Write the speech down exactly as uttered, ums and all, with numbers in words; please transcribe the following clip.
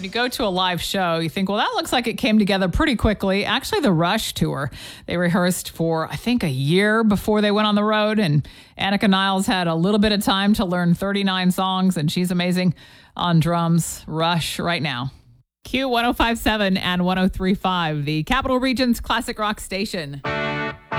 you go to a live show, you think, well, that looks like it came together pretty quickly. Actually, the Rush tour, they rehearsed for, I think, a year before they went on the road. And Annika Niles had a little bit of time to learn thirty-nine songs, and she's amazing on drums. Rush right now. Q one oh five point seven and one oh three point five, the Capital Region's classic rock station.